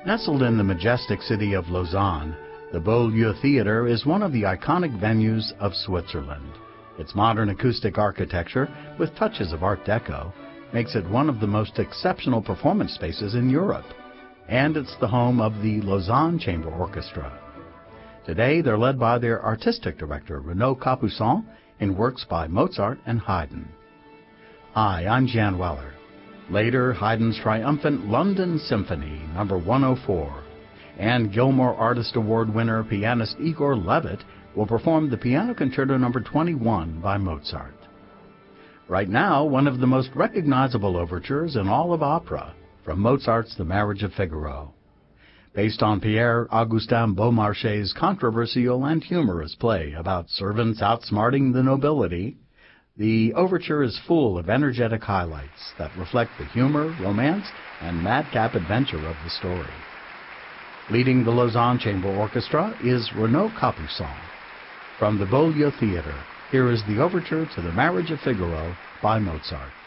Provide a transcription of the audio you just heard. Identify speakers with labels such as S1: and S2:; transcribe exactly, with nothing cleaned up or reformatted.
S1: Nestled in the majestic city of Lausanne, the Beaulieu Theatre is one of the iconic venues of Switzerland. Its modern acoustic architecture, with touches of Art Deco, makes it one of the most exceptional performance spaces in Europe. And it's the home of the Lausanne Chamber Orchestra. Today, they're led by their artistic director, Renaud Capuçon, in works by Mozart and Haydn. Hi, I'm Jan Weller. Later, Haydn's triumphant London Symphony, number one oh four, and Gilmore Artist Award winner pianist Igor Levit will perform the Piano Concerto number twenty-one by Mozart. Right now, one of the most recognizable overtures in all of opera, from Mozart's The Marriage of Figaro. Based on Pierre-Augustin Beaumarchais' controversial and humorous play about servants outsmarting the nobility, the overture is full of energetic highlights that reflect the humor, romance, and madcap adventure of the story. Leading the Lausanne Chamber Orchestra is Renaud Capuçon. From the Beaulieu Theatre, here is the overture to The Marriage of Figaro by Mozart.